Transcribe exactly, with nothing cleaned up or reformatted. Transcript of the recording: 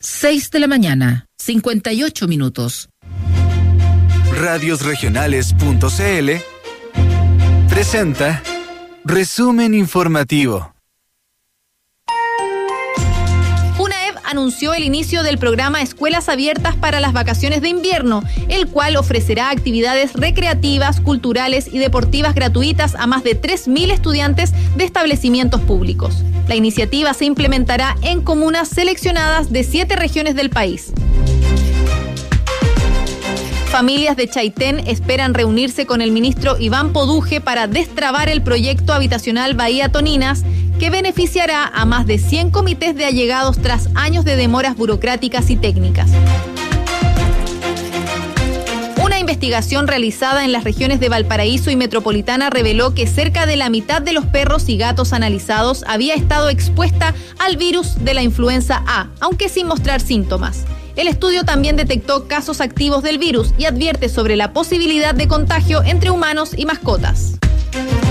seis de la mañana, cincuenta y ocho minutos. radios regionales punto c l presenta Resumen Informativo. UNAEV anunció el inicio del programa Escuelas Abiertas para las Vacaciones de Invierno, el cual ofrecerá actividades recreativas, culturales y deportivas gratuitas a más de tres mil estudiantes de establecimientos públicos. La iniciativa se implementará en comunas seleccionadas de siete regiones del país. Familias de Chaitén esperan reunirse con el ministro Iván Poduje para destrabar el proyecto habitacional Bahía Toninas, que beneficiará a más de cien comités de allegados tras años de demoras burocráticas y técnicas. Una investigación realizada en las regiones de Valparaíso y Metropolitana reveló que cerca de la mitad de los perros y gatos analizados había estado expuesta al virus de la influenza A, aunque sin mostrar síntomas. El estudio también detectó casos activos del virus y advierte sobre la posibilidad de contagio entre humanos y mascotas.